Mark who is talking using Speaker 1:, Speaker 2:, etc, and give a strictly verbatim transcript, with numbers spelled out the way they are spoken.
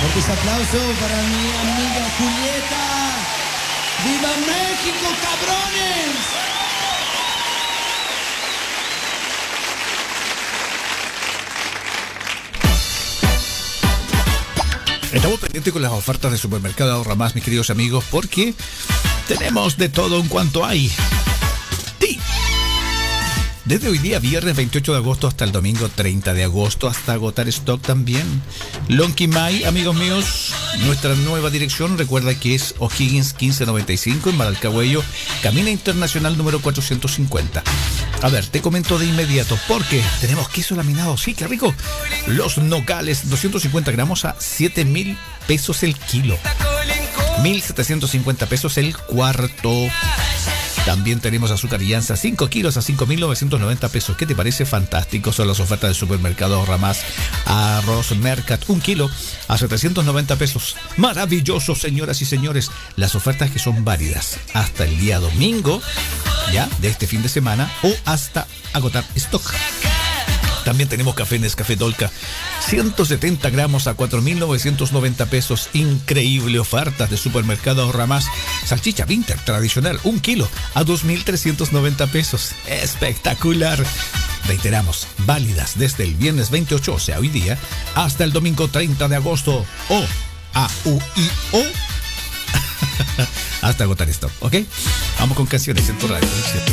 Speaker 1: Fuertes aplausos para mi amiga Julieta. ¡Viva México, cabrones!
Speaker 2: Estamos pendientes con las ofertas de Supermercado Ahorra Más, mis queridos amigos, porque tenemos de todo en cuanto hay. Sí. Desde hoy día, viernes veintiocho de agosto, hasta el domingo treinta de agosto, hasta agotar stock también. Lonquimay, amigos míos, nuestra nueva dirección, recuerda que es O'Higgins quince noventa y cinco en Maralcahuello, Camina Internacional número cuatrocientos cincuenta. A ver, te comento de inmediato, porque tenemos queso laminado, sí, qué rico. Los nogales, doscientos cincuenta gramos a siete mil pesos el kilo. mil setecientos cincuenta pesos el cuarto. También tenemos azúcar llanza, cinco kilos a cinco mil novecientos noventa pesos. ¿Qué te parece? Fantástico. Son las ofertas del Supermercado Ahorra Más. Arroz Mercat, un kilo a setecientos noventa pesos. Maravilloso, señoras y señores. Las ofertas que son válidas hasta el día domingo, ya, de este fin de semana, o hasta agotar stock. También tenemos café Nescafé Dolca, ciento setenta gramos a cuatro mil novecientos noventa pesos. Increíble ofertas de Supermercado Ahorra Más. Salchicha Winter tradicional, un kilo a dos mil trescientos noventa pesos. Espectacular. Reiteramos, válidas desde el viernes veintiocho, o sea, hoy día, hasta el domingo treinta de agosto. O, A, U, I, O. Hasta agotar esto, ¿ok? Vamos con canciones en tu radio.